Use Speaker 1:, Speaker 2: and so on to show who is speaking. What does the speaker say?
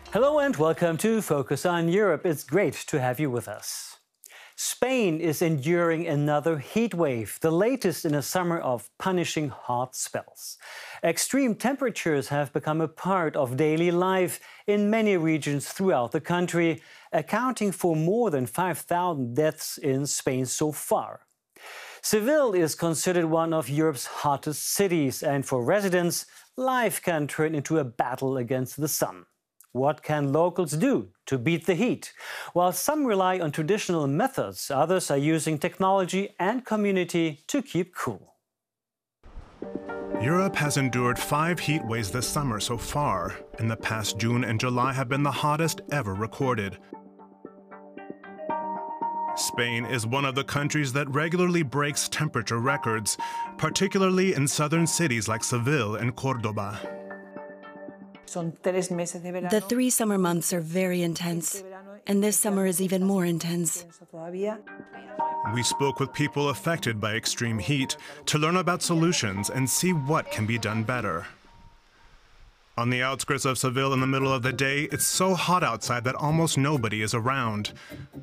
Speaker 1: Hello and welcome to Focus on Europe. It's great to have you with us. Spain is enduring another heat wave, the latest in a summer of punishing hot spells. Extreme temperatures have become a part of daily life in many regions throughout the country, accounting for more than 5,000 deaths in Spain so far. Seville is considered one of Europe's hottest cities, and for residents, life can turn into a battle against the sun. What can locals do to beat the heat? While some rely on traditional methods, others are using technology and community to keep cool.
Speaker 2: Europe has endured 5 heat waves this summer so far, and the past June and July have been the hottest ever recorded. Spain is one of the countries that regularly breaks temperature records, particularly in southern cities like Seville and Córdoba.
Speaker 3: The 3 summer months are very intense, and this summer is even more intense.
Speaker 2: We spoke with people affected by extreme heat to learn about solutions and see what can be done better. On the outskirts of Seville in the middle of the day, it's so hot outside that almost nobody is around.